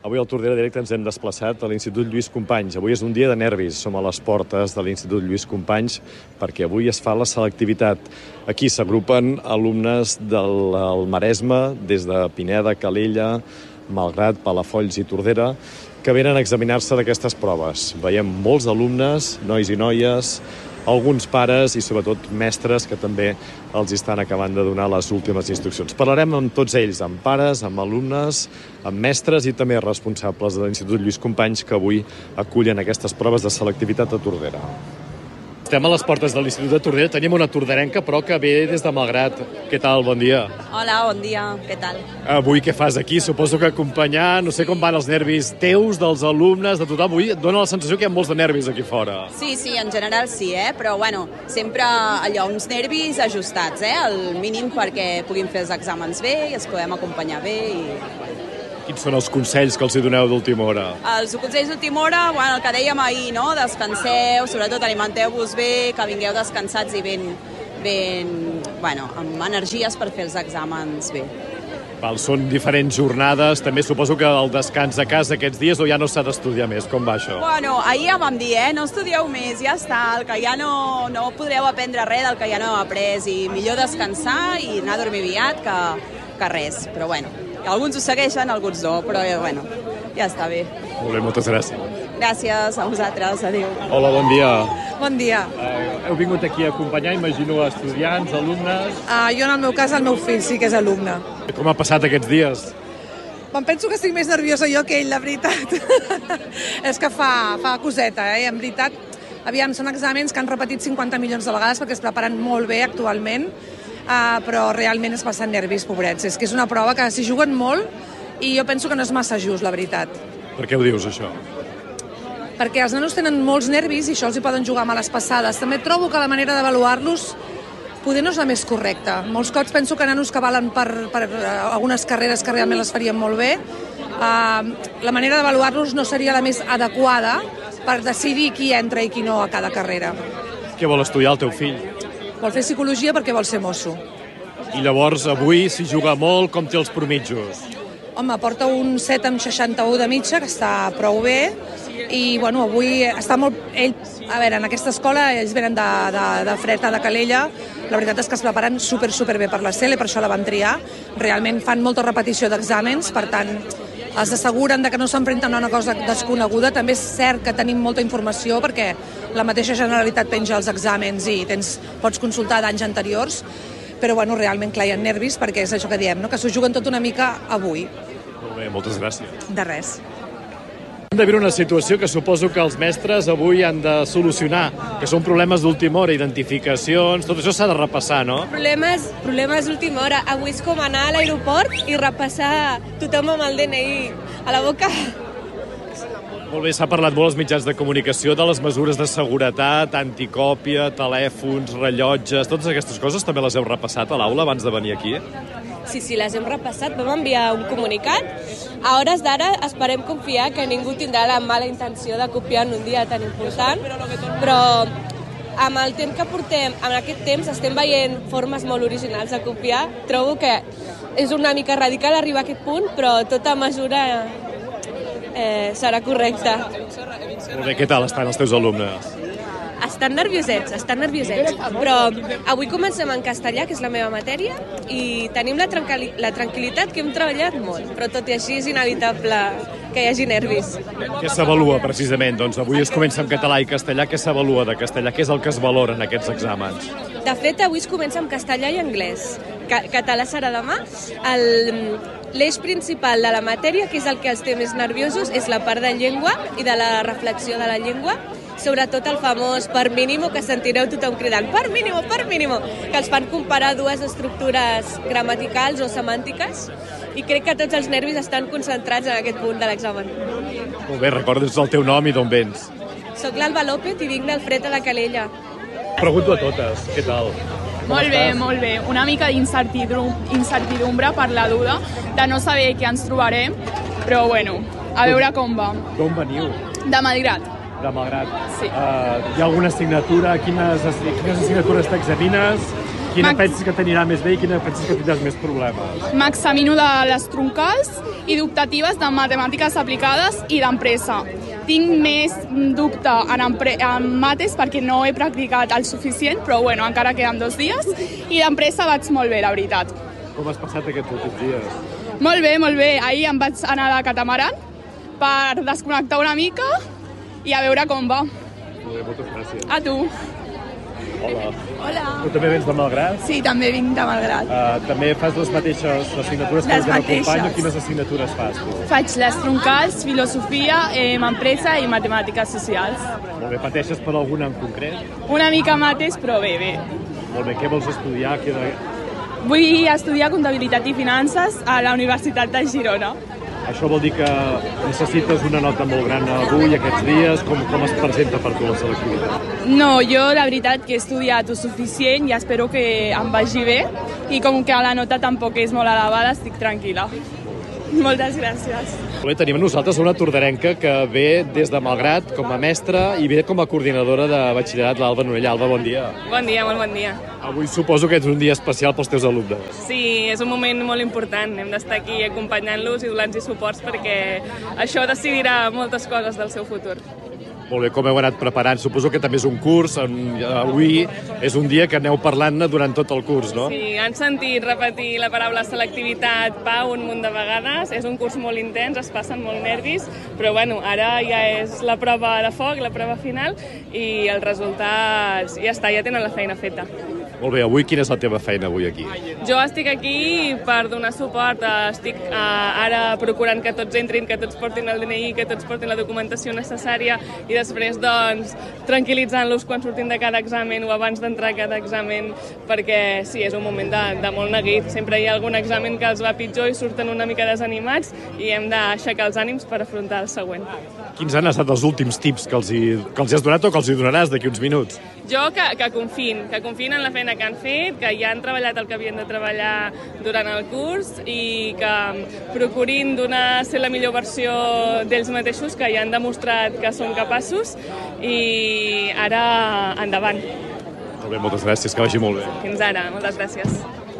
Avui al Tordera Directe ens hem desplaçat a l'Institut Lluís Companys. Avui és un dia de nervis. Som a les portes de l'Institut Lluís Companys perquè avui es fa la selectivitat. Aquí s'agrupen alumnes del Maresme, des de Pineda, Calella, Malgrat, Palafolls i Tordera, que venen a examinar-se d'aquestes proves. Veiem molts alumnes, nois i noies, alguns pares i sobretot mestres que també els estan acabant de donar les últimes instruccions. Parlarem amb tots ells, amb pares, amb alumnes, amb mestres i també responsables de l'Institut Lluís Companys que avui acullen aquestes proves de selectivitat a Tordera. Estem a les portes de l'Institut de Tordera. Tenim una torderenca, però que ve des de Malgrat. Què tal? Bon dia. Hola, bon dia. Què tal? Avui què fas aquí? Suposo que acompanyar, no sé com van els nervis teus, dels alumnes, de tothom. Avui et dona la sensació que hi ha molts de nervis aquí fora. Sí, en general sí, però bueno, sempre allò, uns nervis ajustats, el mínim perquè puguin fer els exàmens bé i els podem acompanyar bé i... Quins són els consells que els hi doneu d'última hora? Els consells d'última hora, el que dèiem ahir, no? Descanseu, sobretot alimenteu-vos bé, que vingueu descansats i amb energies per fer els exàmens bé. Són diferents jornades, també suposo que el descans a casa aquests dies o ja no s'ha d'estudiar més, com va això? Bueno, ahir ja vam dir, no estudieu més, ja està, el que ja no podreu aprendre res del que ja no heu après i millor descansar i anar a dormir aviat que res, però bueno. Alguns ho segueixen, alguns no, però bueno, ja està bé. Molt bé, moltes gràcies. Gràcies a vosaltres, adéu. Hola, bon dia. Bon dia. Heu vingut aquí a acompanyar, imagino, estudiants, alumnes... Jo, en el meu cas, el meu fill sí que és alumne. Com ha passat aquests dies? Em penso que estic més nerviosa jo que ell, la veritat. És que fa coseta, en veritat. Aviam, són exàmens que han repetit 50 milions de vegades perquè es preparen molt bé actualment, però realment és bastant nervis, pobrets. És que és una prova que s'hi juguen molt i jo penso que no és massa just, la veritat. Per què ho dius, això? Perquè els nanos tenen molts nervis i això els hi poden jugar males passades. També trobo que la manera d'avaluar-los poder no és la més correcta. Molts cops penso que nanos que valen per algunes carreres que realment les farien molt bé, la manera d'avaluar-los no seria la més adequada per decidir qui entra i qui no a cada carrera. Què vol estudiar el teu fill? Vol fer psicologia perquè vol ser mosso. I llavors avui s'hi juga molt, com té els promitjos? Home, porta un 7 amb 61 de mitja, que està prou bé, i bueno, avui està molt... A veure, en aquesta escola ells venen de Freta, de Calella, la veritat és que es preparen super bé per la CEL, per això la van triar. Realment fan molta repetició d'exàmens, per tant, els asseguren que no s'emprenten a una cosa desconeguda. També és cert que tenim molta informació perquè la mateixa Generalitat penja els exàmens i pots consultar d'anys anteriors, però bueno, realment clar, hi ha nervis perquè és això que diem, no? Que s'ho juguen tot una mica avui. Molt bé, moltes gràcies. De res. Hem de viure una situació que suposo que els mestres avui han de solucionar, que són problemes d'última hora, identificacions, tot això s'ha de repassar, no? Problemes d'última hora. Avui és com anar a l'aeroport i repassar tothom amb el DNI a la boca. Molt bé, s'ha parlat molt als mitjans de comunicació de les mesures de seguretat, anticòpia, telèfons, rellotges, totes aquestes coses també les heu repassat a l'aula abans de venir aquí? Sí, les hem repassat. Vam enviar un comunicat. A hores d'ara esperem confiar que ningú tindrà la mala intenció de copiar en un dia tan important, però amb el temps que portem, en aquest temps estem veient formes molt originals de copiar. Trobo que és una mica radical arribar a aquest punt, però tota mesura serà correcta. Molt bé, què tal estan els teus alumnes? Estan nerviosets, però avui comencem en castellà, que és la meva matèria, i tenim la tranquil·litat que hem treballat molt, però tot i així és inevitable que hi hagi nervis. Què s'avalua precisament? Doncs avui es comença en català i castellà. Què s'avalua de castellà? Què és el que es valora en aquests exàmens? De fet, avui es comença amb castellà i anglès. Català serà demà. L'eix principal de la matèria, que és el que els té més nerviosos, és la part de llengua i de la reflexió de la llengua, sobretot el famós per mínimo, que sentireu tothom cridant per mínimo, que els fan comparar dues estructures gramaticals o semàntiques, i crec que tots els nervis estan concentrats en aquest punt de l'examen. Molt bé, recorda'ns el teu nom i d'on vens. Soc l'Alba López i vinc del Freta de Calella. Pregunto a totes, què tal? Molt bé. Una mica d'incertidumbre per la duda de no saber què ens trobarem, però bueno, a veure com va. D'on veniu? De Malgrat. De Malgrat. Sí. Hi ha alguna assignatura? Quines assignatures t'examines? Quina penses que t'anirà més bé i quina penses que tindràs més problemes? M'examino de les troncals i d'optatives de matemàtiques aplicades i d'empresa. Tinc més dubte en mates perquè no he practicat el suficient, però bueno, encara queden 2 dies. I d'empresa vaig molt bé, la veritat. Com has passat aquests últims dies? Molt bé, molt bé. Ahir em vaig anar de catamaran per desconnectar una mica i a veure com va. Molt bé, moltes gràcies. A tu. Hola. Hola. Tu també vens de Malgrat? Sí, també vinc de Malgrat. També fas les mateixes assignatures que el teu company o quines assignatures fas tu? Faig les troncals, filosofia, empresa i matemàtiques socials. Molt bé, pateixes per alguna en concret? Una mica mates, però bé, bé. Molt bé, què vols estudiar? Vull estudiar comptabilitat i finances a la Universitat de Girona. Això vol dir que necessites una nota molt gran avui, aquests dies? Com es presenta per tu la selectivitat? No, jo la veritat que he estudiat el suficient i espero que em vagi bé i com que la nota tampoc és molt elevada estic tranquil·la. Moltes gràcies. Bé, tenim a nosaltres una tordarenca que ve des de Malgrat com a mestra i ve com a coordinadora de batxillerat, l'Alba Norella. Alba, bon dia. Bon dia, molt bon dia. Avui suposo que és un dia especial pels teus alumnes. Sí, és un moment molt important. Hem d'estar aquí acompanyant-los i donant-los suports perquè això decidirà moltes coses del seu futur. Molt bé, com heu anat preparant? Suposo que també és un curs. Avui és un dia que aneu parlant durant tot el curs, no? Sí, han sentit repetir la paraula selectivitat, Pau, un munt de vegades. És un curs molt intens, es passen molt nervis, però bueno, ara ja és la prova de foc, la prova final, i els resultats ja està, ja tenen la feina feta. Molt bé, avui quina és la teva feina avui aquí? Jo estic aquí per donar suport, estic ara procurant que tots entrin, que tots portin el DNI, que tots portin la documentació necessària i després, doncs, tranquil·litzant-los quan surtin de cada examen o abans d'entrar a cada examen, perquè sí, és un moment de molt neguit. Sempre hi ha algun examen que els va pitjor i surten una mica desanimats i hem d'aixecar els ànims per afrontar el següent. Quins han estat els últims tips que els has donat o que els hi donaràs d'aquí uns minuts? Jo que confiïn en la feina que han fet, que ja han treballat el que havien de treballar durant el curs i que procurin ser la millor versió d'ells mateixos, que ja han demostrat que són capaços, i ara endavant. Molt bé, moltes gràcies, que vagi molt bé. Fins ara, moltes gràcies.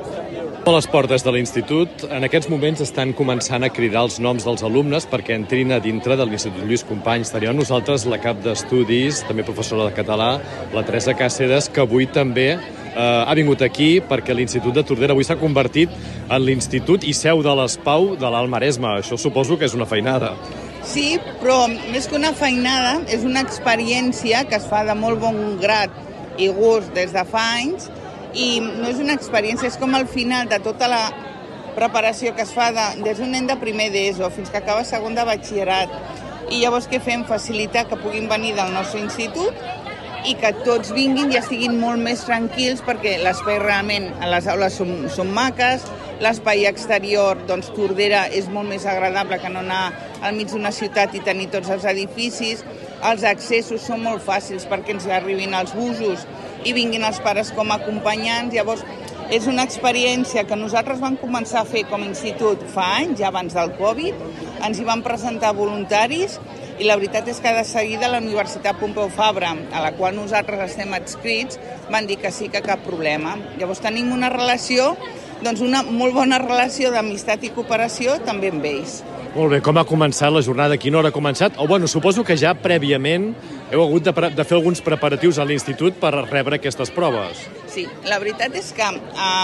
A les portes de l'institut, en aquests moments estan començant a cridar els noms dels alumnes perquè entrin a dintre de l'Institut Lluís Companys. Tenim amb nosaltres la cap d'estudis, també professora de català, la Teresa Càceres, que avui també ha vingut aquí perquè l'Institut de Tordera avui s'ha convertit en l'Institut i seu de l'ESPAU de l'Alt Maresme. Això suposo que és una feinada. Sí, però més que una feinada, és una experiència que es fa de molt bon grat i gust des de fa anys, i no és una experiència, és com al final de tota la preparació que es fa des d'un nen de primer d'ESO fins que acaba segon de batxillerat. I llavors què fem? Facilitar que puguin venir del nostre institut i que tots vinguin i estiguin molt més tranquils, perquè l'espai realment a les aules són maques, l'espai exterior, doncs Tordera és molt més agradable que no anar al mig d'una ciutat i tenir tots els edificis, els accessos són molt fàcils perquè ens arribin els busos i vinguin els pares com a acompanyants. Llavors, és una experiència que nosaltres vam començar a fer com a institut fa anys, ja abans del Covid. Ens hi van presentar voluntaris i la veritat és que de seguida la Universitat Pompeu Fabra, a la qual nosaltres estem adscrits, van dir que sí, que cap problema. Llavors tenim una relació, doncs una molt bona relació d'amistat i cooperació també amb ells. Molt bé, com ha començat la jornada? A quina hora ha començat? Bueno, suposo que ja prèviament heu hagut de fer alguns preparatius a l'institut per rebre aquestes proves. Sí, la veritat és que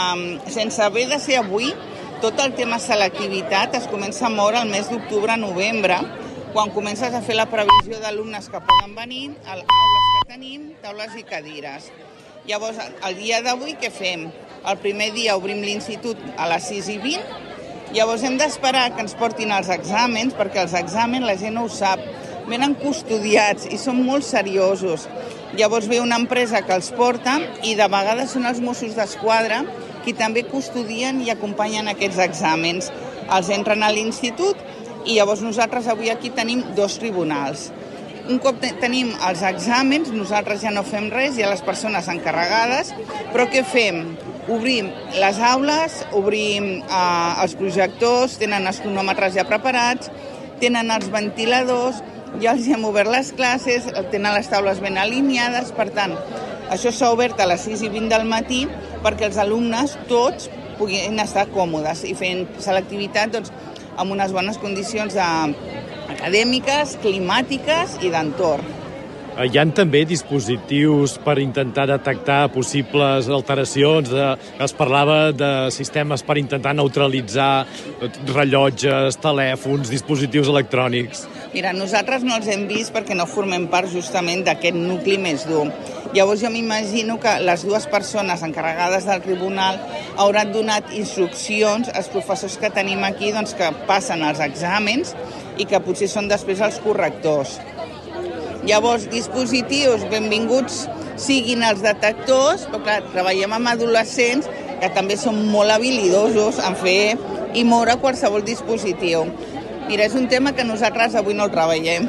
sense haver de ser avui, tot el tema selectivitat es comença a moure el mes d'octubre-novembre, quan comences a fer la previsió d'alumnes que poden venir, aules que tenim, taules i cadires. Llavors, el dia d'avui què fem? El primer dia obrim l'institut a les 6:20, llavors hem d'esperar que ens portin els exàmens, perquè els exàmens, la gent no ho sap, venen custodiats i són molt seriosos. Llavors ve una empresa que els porta i de vegades són els Mossos d'Esquadra qui també custodien i acompanyen aquests exàmens. Els entren a l'institut i llavors nosaltres avui aquí tenim 2 tribunals. Un cop tenim els exàmens, nosaltres ja no fem res, hi ha les persones encarregades, però què fem? Obrim les aules, obrim els projectors, tenen els cronòmetres ja preparats, tenen els ventiladors, ja els hem obert les classes, tenen les taules ben alineades, per tant, això s'ha obert a les 6:20 del matí perquè els alumnes tots puguin estar còmodes i fent selectivitat amb unes bones condicions acadèmiques, climàtiques i d'entorn. Hi ha també dispositius per intentar detectar possibles alteracions. Es parlava de sistemes per intentar neutralitzar rellotges, telèfons, dispositius electrònics. Mira, nosaltres no els hem vist perquè no formem part justament d'aquest nucli més dur. Llavors jo m'imagino que les dues persones encarregades del tribunal hauran donat instruccions als professors que tenim aquí que passen els exàmens i que potser són després els correctors. Llavors, dispositius, benvinguts siguin els detectors, però clar, treballem amb adolescents que també són molt habilidosos en fer i moure qualsevol dispositiu. Mira, és un tema que nosaltres avui no el treballem.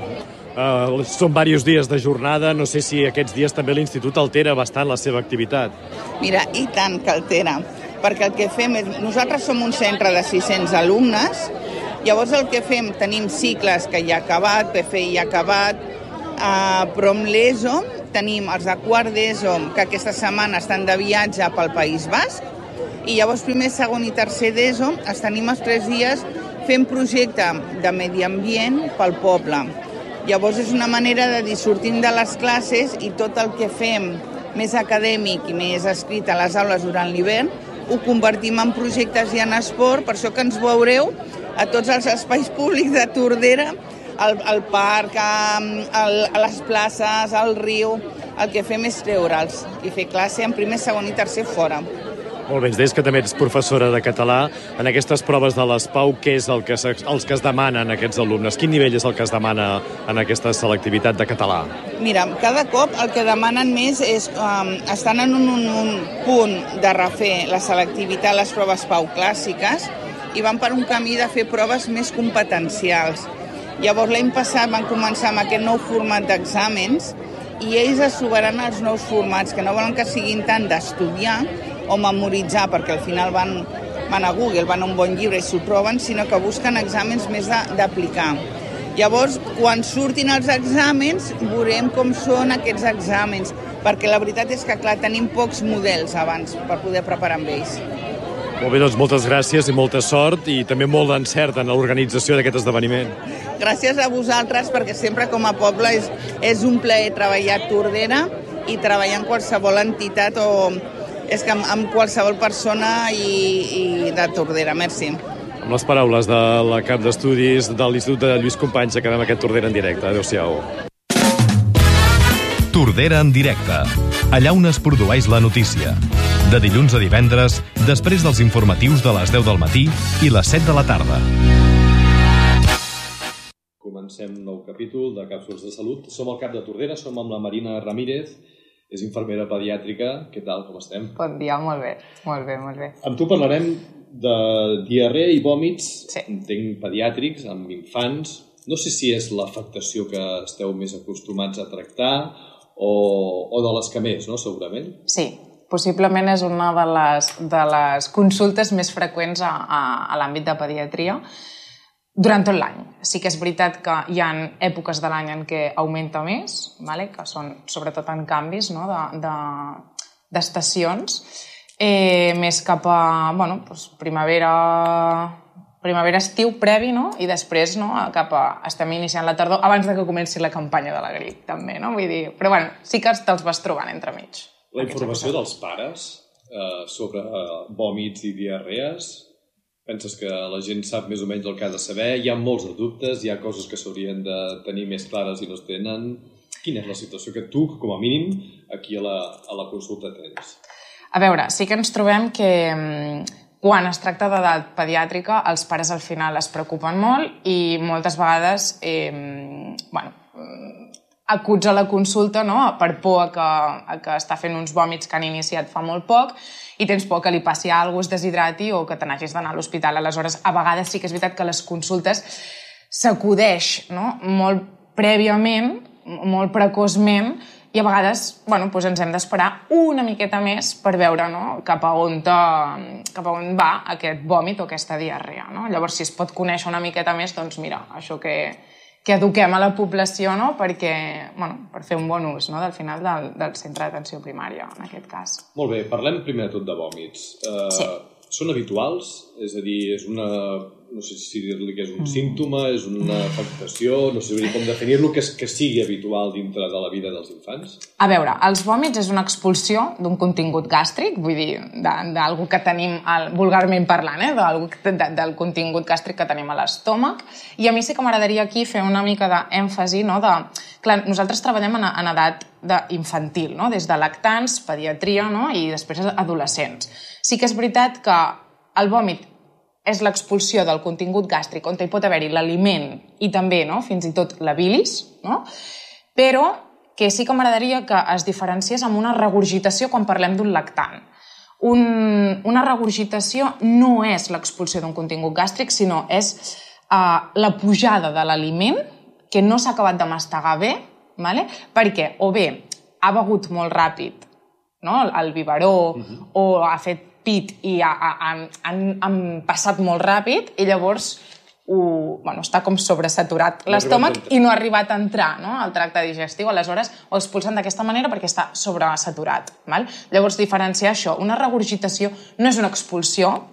Són diversos dies de jornada, no sé si aquests dies també l'Institut altera bastant la seva activitat. Mira, i tant que altera, perquè el que fem és... Nosaltres som un centre de 600 alumnes, llavors el que fem, tenim cicles que ja ha acabat, PFI ja ha acabat, però amb l'ESO tenim els de quart d'ESO que aquesta setmana estan de viatge pel País Basc i llavors primer, segon i tercer d'ESO els tenim els 3 dies fent projecte de medi ambient pel poble. Llavors és una manera de dir sortim de les classes i tot el que fem més acadèmic i més escrit a les aules durant l'hivern ho convertim en projectes i en esport, per això que ens veureu a tots els espais públics de Tordera, al parc, a les places, al riu. El que fem és treure'ls i fer classe en primer, segon i tercer fora. Molt bé, ens deies que també ets professora de català. En aquestes proves de l'ESPAU, què és els que es demanen aquests alumnes? Quin nivell és el que es demana en aquesta selectivitat de català? Mira, cada cop el que demanen més és... estan en un punt de refer la selectivitat, les proves PAU clàssiques, i van per un camí de fer proves més competencials. Llavors, l'any passat van començar amb aquest nou format d'exàmens i ells es trobaran els nous formats, que no volen que siguin tant d'estudiar o memoritzar, perquè al final van a Google, van a un bon llibre i s'ho troben, sinó que busquen exàmens més d'aplicar. Llavors, quan surtin els exàmens, veurem com són aquests exàmens, perquè la veritat és que, clar, tenim pocs models abans per poder preparar amb ells. Molt bé, doncs moltes gràcies i molta sort i també molt d'encert en l'organització d'aquest esdeveniment. Gràcies a vosaltres, perquè sempre com a poble és un plaer treballar a Tordera i treballar en qualsevol entitat o és que amb qualsevol persona i de Tordera. Merci. Amb les paraules de la cap d'estudis de l'Institut de Lluís Companys acabem aquest Tordera en directe. Adéu-siau. Tordera en directe, allà on es produeix la notícia. De dilluns a divendres, després dels informatius de les 10 del matí i les 7 de la tarda. Comencem un nou capítol de Càpsules de Salut. Som al CAP de Tordera, som amb la Marina Ramírez, és infermera pediàtrica. Què tal, com estem? Bon dia, molt bé, molt bé, molt bé. Amb tu parlarem de diarrea i vòmits, sí. Entenc pediàtrics, amb infants. No sé si és l'afectació que esteu més acostumats a tractar o de les que més, no? Segurament. Sí, possiblement és una de les consultes més freqüents a l'àmbit de pediatria durant tot l'any. Sí que és veritat que hi ha èpoques de l'any en què augmenta més, que són sobretot en canvis d'estacions, més cap a primavera-estiu previ, i després cap a estem iniciant la tardor abans que comenci la campanya de la grip, també, no? Vull dir, però sí que te'ls vas trobant entremig. La informació dels pares sobre vòmits i diarrees, penses que la gent sap més o menys el que ha de saber? Hi ha molts de dubtes, hi ha coses que s'haurien de tenir més clares i no es tenen. Quina és la situació que tu, com a mínim, aquí a la consulta tens? A veure, sí que ens trobem que quan es tracta d'edat pediàtrica, els pares al final es preocupen molt i moltes vegades acuds a la consulta per por a que està fent uns vòmits que han iniciat fa molt poc i tens por que li passi alguna cosa, es deshidrati o que te n'hagis d'anar a l'hospital. Aleshores, a vegades sí que és veritat que les consultes s'acudeix molt prèviament, molt precoçment, i a vegades ens hem d'esperar una miqueta més per veure cap a on va aquest vòmit o aquesta diarrea. Llavors, si es pot conèixer una miqueta més, doncs mira, això que que eduquem a la població, no? Perquè, bueno, per fer un bon ús, no? Del final del centre d'atenció primària, en aquest cas. Molt bé, parlem primer de tot de vòmits. Sí. Són habituals? És a dir, és una... no sé si dir-li que és un símptoma, és una afectació, no sé com definir-lo, que sigui habitual dintre de la vida dels infants? A veure, els vòmits és una expulsió d'un contingut gàstric, vull dir, d'algú que tenim, vulgarment parlant, del contingut gàstric que tenim a l'estómac, i a mi sí que m'agradaria aquí fer una mica d'èmfasi, no? Clar, nosaltres treballem en edat infantil, no? Des de lactants, pediatria, no? I després adolescents. Sí que és veritat que el vòmit és l'expulsió del contingut gàstric on hi pot haver-hi l'aliment i també, no? Fins i tot la bilis, no? Però que sí que m'agradaria que es diferenciés amb una regurgitació quan parlem d'un lactant. Una regurgitació no és l'expulsió d'un contingut gàstric, sinó és la pujada de l'aliment que no s'ha acabat de mastegar bé, perquè o bé ha begut molt ràpid el biberó o ha fet pit i han passat molt ràpid i llavors està com sobresaturat l'estómac i no ha arribat a entrar al tracte digestiu, aleshores ho expulsen d'aquesta manera perquè està sobresaturat. Llavors diferenciar això, una regurgitació no és una expulsió,